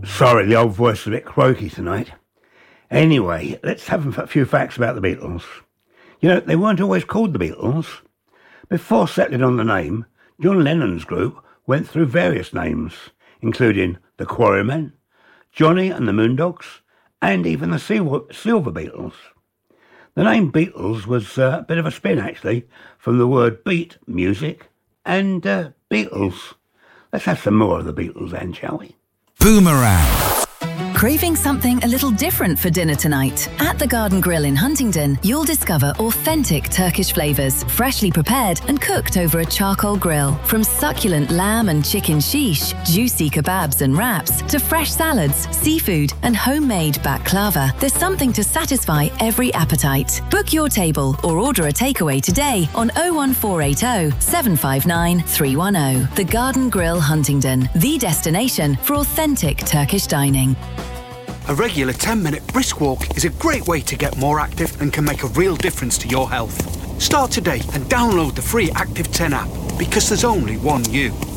Sorry, the old voice is a bit croaky tonight. Anyway, let's have a few facts about the Beatles. You know, they weren't always called the Beatles. Before settling on the name, John Lennon's group went through various names, including the Quarrymen, Johnny and the Moondogs, and even the Silver Beatles. The name Beatles was a bit of a spin, actually, from the word beat, music, and Beatles. Let's have some more of the Beatles then, shall we? Boomerang. Craving something a little different for dinner tonight? At the Garden Grill in Huntingdon, you'll discover authentic Turkish flavours, freshly prepared and cooked over a charcoal grill. From succulent lamb and chicken shish, juicy kebabs and wraps, to fresh salads, seafood and homemade baklava, there's something to satisfy every appetite. Book your table or order a takeaway today on 01480 759 310. The Garden Grill Huntingdon, the destination for authentic Turkish dining. A regular 10-minute brisk walk is a great way to get more active and can make a real difference to your health. Start today and download the free Active 10 app, because there's only one you.